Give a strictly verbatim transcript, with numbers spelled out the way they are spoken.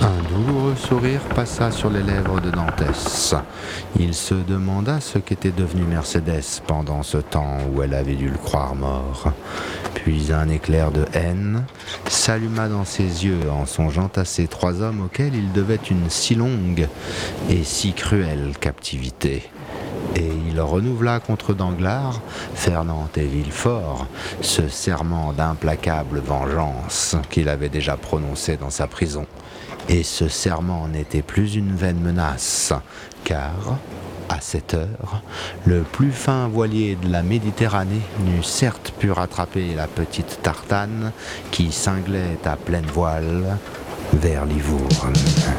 Un douloureux sourire passa sur les lèvres de Dantès. Il se demanda ce qu'était devenu Mercédès pendant ce temps où elle avait dû le croire mort. Puis un éclair de haine s'alluma dans ses yeux en songeant à ces trois hommes auxquels il devait une si longue et si cruelle captivité. Et il renouvela contre Danglars, Fernand et Villefort ce serment d'implacable vengeance qu'il avait déjà prononcé dans sa prison. Et ce serment n'était plus une vaine menace, car, à cette heure, le plus fin voilier de la Méditerranée n'eût certes pu rattraper la petite tartane qui cinglait à pleine voile vers Livourne.